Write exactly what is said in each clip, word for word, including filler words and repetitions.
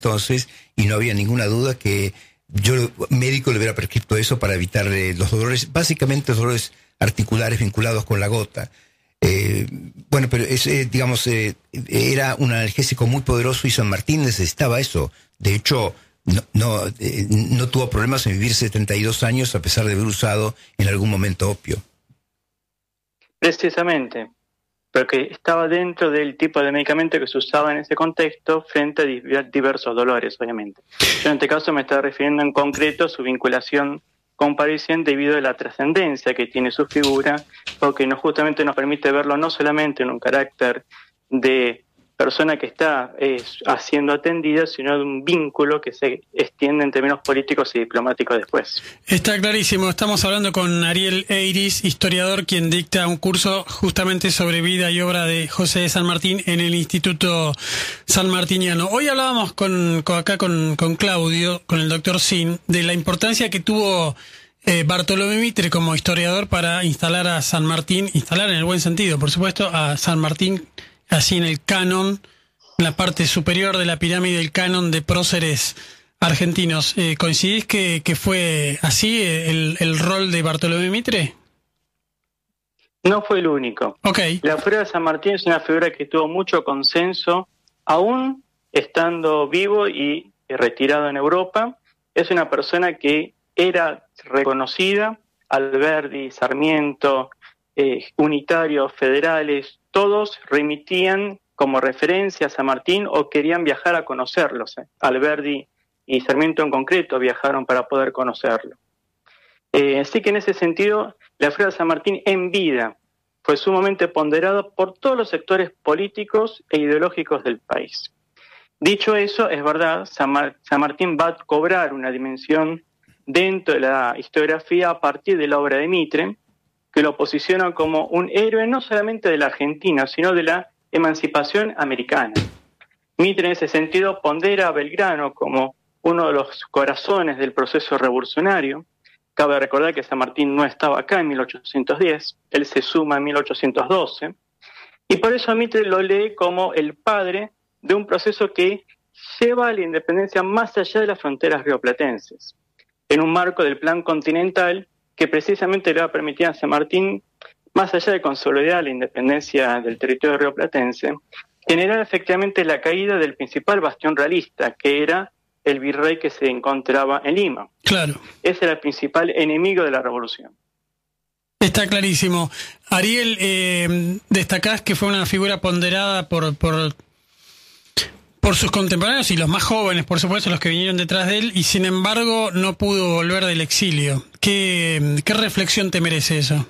entonces, y no había ninguna duda que yo, médico, le hubiera prescrito eso para evitar eh, los dolores, básicamente los dolores articulares vinculados con la gota. Eh, bueno, pero es, eh, digamos, eh, era un analgésico muy poderoso y San Martín necesitaba eso. De hecho, no, no, eh, no tuvo problemas en vivir setenta y dos años a pesar de haber usado en algún momento opio. Precisamente, porque estaba dentro del tipo de medicamento que se usaba en ese contexto frente a diversos dolores, obviamente. Yo en este caso me estaba refiriendo en concreto a su vinculación con Parisien debido a la trascendencia que tiene su figura, porque nos justamente nos permite verlo no solamente en un carácter de persona que está eh, siendo atendida, sino de un vínculo que se extiende en términos políticos y diplomáticos después. Está clarísimo. Estamos hablando con Ariel Eiris, historiador, quien dicta un curso justamente sobre vida y obra de José de San Martín en el Instituto Sanmartiniano. Hoy hablábamos con, con acá con, con Claudio, con el doctor Sin, de la importancia que tuvo eh, Bartolomé Mitre como historiador para instalar a San Martín, instalar en el buen sentido, por supuesto, a San Martín así en el canon, en la parte superior de la pirámide del canon de próceres argentinos. Eh, ¿Coincidís que, que fue así el, el rol de Bartolomé Mitre? No fue el único. Okay. La figura de San Martín es una figura que tuvo mucho consenso, aún estando vivo y retirado en Europa. Es una persona que era reconocida, Alberdi, Sarmiento, eh, unitarios, federales, todos remitían como referencia a San Martín o querían viajar a conocerlos. ¿eh? Alberdi y Sarmiento en concreto viajaron para poder conocerlo. Eh, así que en ese sentido, la figura de San Martín en vida fue sumamente ponderada por todos los sectores políticos e ideológicos del país. Dicho eso, es verdad, San, Mar- San Martín va a cobrar una dimensión dentro de la historiografía a partir de la obra de Mitre, que lo posiciona como un héroe no solamente de la Argentina, sino de la emancipación americana. Mitre en ese sentido pondera a Belgrano como uno de los corazones del proceso revolucionario. Cabe recordar que San Martín no estaba acá en mil ochocientos diez, él se suma en mil ochocientos doce, y por eso Mitre lo lee como el padre de un proceso que lleva a la independencia más allá de las fronteras rioplatenses, en un marco del plan continental que precisamente le va a permitir a San Martín, más allá de consolidar la independencia del territorio rioplatense, generar efectivamente la caída del principal bastión realista, que era el virrey que se encontraba en Lima. Claro. Ese era el principal enemigo de la revolución. Está clarísimo. Ariel, eh, destacás que fue una figura ponderada por, por, por sus contemporáneos y los más jóvenes, por supuesto, los que vinieron detrás de él, y sin embargo no pudo volver del exilio. ¿Qué, qué reflexión te merece eso?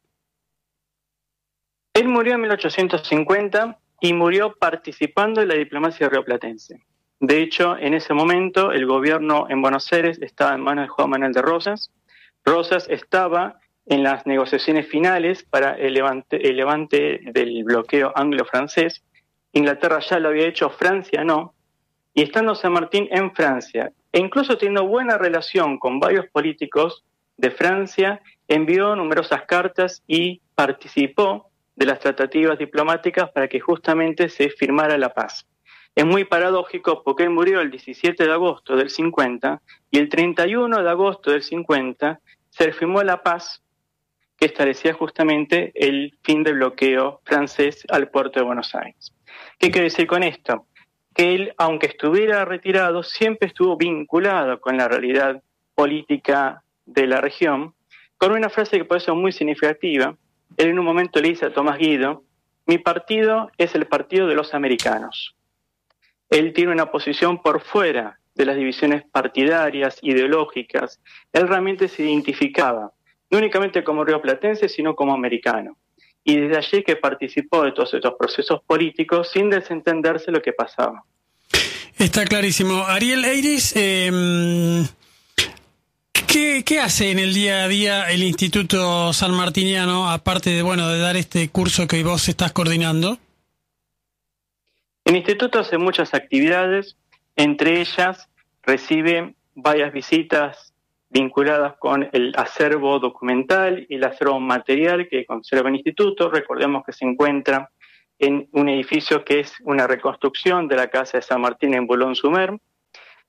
Él murió en mil ochocientos cincuenta y murió participando en la diplomacia rioplatense. De hecho, en ese momento el gobierno en Buenos Aires estaba en manos de Juan Manuel de Rosas. Rosas estaba en las negociaciones finales para el levante, el levante del bloqueo anglo-francés. Inglaterra ya lo había hecho, Francia no. Y estando San Martín en Francia, e incluso teniendo buena relación con varios políticos de Francia, envió numerosas cartas y participó de las tratativas diplomáticas para que justamente se firmara la paz. Es muy paradójico porque él murió el diecisiete de agosto del cincuenta y el treinta y uno de agosto del cincuenta se firmó la paz que establecía justamente el fin del bloqueo francés al puerto de Buenos Aires. ¿Qué quiere decir con esto? Que él, aunque estuviera retirado, siempre estuvo vinculado con la realidad política de la región, con una frase que puede ser muy significativa. Él en un momento le dice a Tomás Guido: mi partido es el partido de los americanos. Él tiene una posición por fuera de las divisiones partidarias, ideológicas. Él realmente se identificaba, no únicamente como rioplatense, sino como americano. Y desde allí que participó de todos estos procesos políticos sin desentenderse lo que pasaba. Está clarísimo. Ariel Eiris, eh, ¿qué, ¿qué hace en el día a día el Instituto Sanmartiniano, aparte de, bueno, de dar este curso que vos estás coordinando? El Instituto hace muchas actividades, entre ellas recibe varias visitas vinculadas con el acervo documental y el acervo material que conserva el Instituto. Recordemos que se encuentra en un edificio que es una reconstrucción de la casa de San Martín en Boulogne-sur-Mer,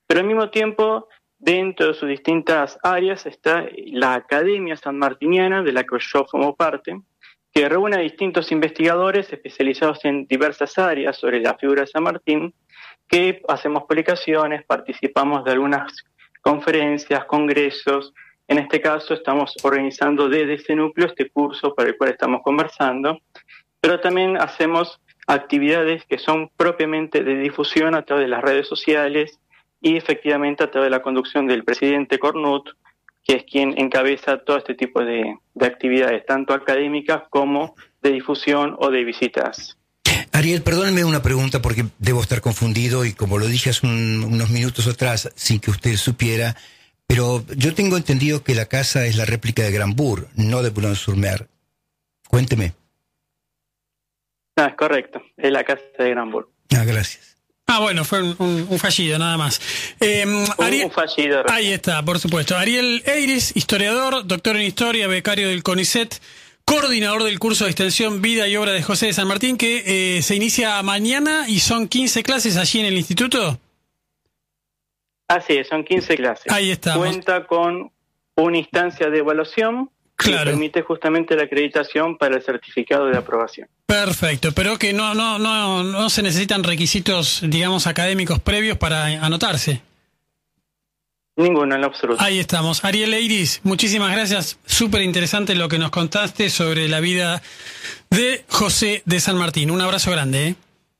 Pero al mismo tiempo, dentro de sus distintas áreas está la Academia Sanmartiniana, de la que yo formo parte, que reúne a distintos investigadores especializados en diversas áreas sobre la figura de San Martín, que hacemos publicaciones, participamos de algunas conferencias, congresos. En este caso estamos organizando desde ese núcleo este curso para el cual estamos conversando, pero también hacemos actividades que son propiamente de difusión a través de las redes sociales y efectivamente a través de la conducción del presidente Cornut, que es quien encabeza todo este tipo de, de actividades, tanto académicas como de difusión o de visitas. Ariel, perdóneme una pregunta porque debo estar confundido y como lo dije hace un, unos minutos atrás, sin que usted supiera, pero yo tengo entendido que la casa es la réplica de Granbourg, no de Boulogne-sur-Mer. Cuénteme. Ah, es correcto, es la casa de Granbourg. Ah, gracias. Ah, bueno, fue un, un, un fallido, nada más. Eh, Ariel, un fallido. Ahí está, por supuesto. Ariel Eiris, historiador, doctor en historia, becario del CONICET, coordinador del curso de extensión Vida y Obra de José de San Martín, que eh, se inicia mañana y son quince clases allí en el instituto. Así es, son quince clases. Ahí estamos. Cuenta con una instancia de evaluación claro. que permite justamente la acreditación para el certificado de aprobación. Perfecto, pero que no, no, no, no se necesitan requisitos, digamos, académicos previos para anotarse. Ninguno, en lo absoluto. Ahí estamos. Ariel Eiris, muchísimas gracias. Súper interesante lo que nos contaste sobre la vida de José de San Martín. Un abrazo grande, ¿eh?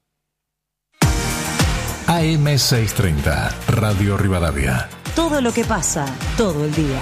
A M seiscientos treinta, Radio Rivadavia. Todo lo que pasa, todo el día.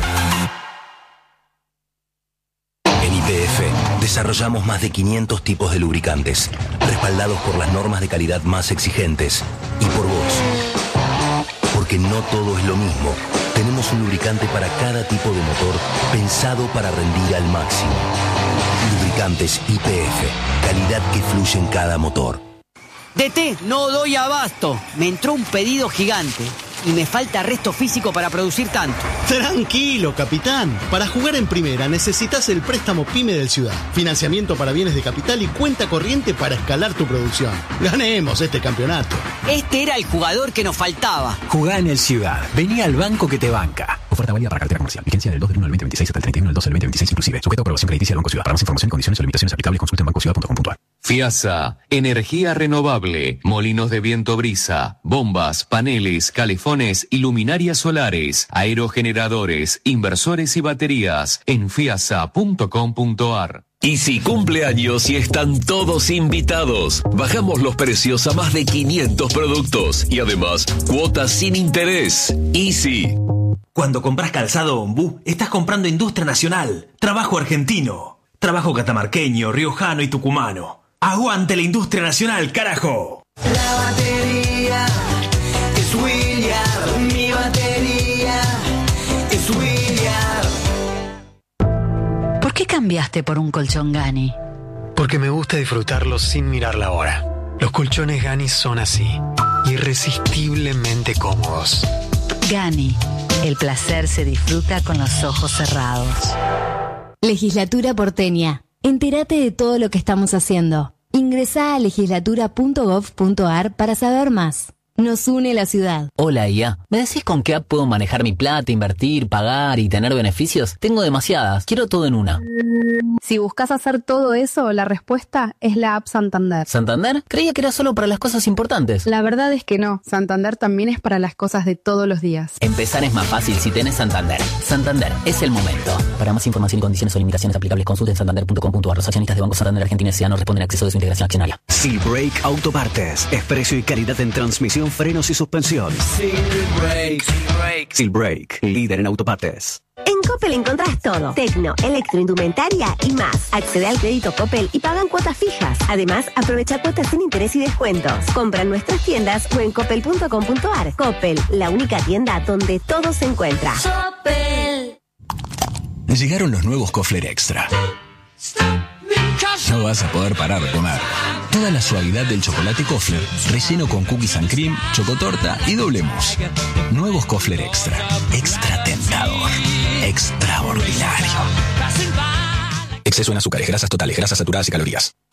En Y P F desarrollamos más de quinientos tipos de lubricantes, respaldados por las normas de calidad más exigentes y por vos. Porque no todo es lo mismo. Tenemos un lubricante para cada tipo de motor pensado para rendir al máximo. Lubricantes Y P F, calidad que fluye en cada motor. D T, no doy abasto. Me entró un pedido gigante y me falta resto físico para producir tanto. Tranquilo, capitán. Para jugar en primera necesitas el préstamo PYME del Ciudad. Financiamiento para bienes de capital y cuenta corriente para escalar tu producción. Ganemos este campeonato. Este era el jugador que nos faltaba. Jugá en el Ciudad. Vení al banco que te banca. Oferta válida para cartera comercial. Vigencia del dos del uno del veinte veintiséis hasta el treinta y uno del doce del veinte veintiséis inclusive. Sujeto a aprobación crediticia del Banco Ciudad. Para más información, condiciones o limitaciones aplicables, consulta en banco ciudad punto com punto a r. FIASA, energía renovable, molinos de viento brisa, bombas, paneles, calefones y luminarias solares, aerogeneradores, inversores y baterías en fiasa punto com punto a r. Easy cumpleaños y están todos invitados. Bajamos los precios a más de quinientos productos y además cuotas sin interés. Easy. Cuando compras calzado Ombú, estás comprando industria nacional, trabajo argentino, trabajo catamarqueño, riojano y tucumano. ¡Aguante la industria nacional, carajo! La batería es William, mi batería es William. ¿Por qué cambiaste por un colchón Gani? Porque me gusta disfrutarlo sin mirar la hora. Los colchones Gani son así, irresistiblemente cómodos. Gani, el placer se disfruta con los ojos cerrados. Legislatura porteña. Entérate de todo lo que estamos haciendo. Ingresá a legislatura punto gov punto a r para saber más. Nos une la ciudad. Hola, I A. ¿Me decís con qué app puedo manejar mi plata, invertir, pagar y tener beneficios? Tengo demasiadas. Quiero todo en una. Si buscas hacer todo eso, la respuesta es la app Santander. ¿Santander? Creía que era solo para las cosas importantes. La verdad es que no. Santander también es para las cosas de todos los días. Empezar es más fácil si tenés Santander. Santander, es el momento. Para más información y condiciones o limitaciones aplicables, consulte en santander punto com punto a r. Los accionistas de Banco Santander Argentina S A no responden a acceso de su integración accionaria. Silbrake Autopartes. Es precio y calidad en transmisión, frenos y suspensión. Silbrake. Silbrake. Silbrake, líder en autopartes. En Coppel encontrás todo. Tecno, electroindumentaria y más. Accede al crédito Coppel y pagan cuotas fijas. Además, aprovecha cuotas sin interés y descuentos. Compra en nuestras tiendas o en coppel punto com punto a r. Coppel, la única tienda donde todo se encuentra. Coppel. Llegaron los nuevos Kofler Extra. No vas a poder parar de comer. Toda la suavidad del chocolate Kofler, relleno con cookies and cream, chocotorta y doble mousse. Nuevos Kofler Extra. Extra tentador. Extraordinario. Exceso en azúcares, grasas totales, grasas saturadas y calorías.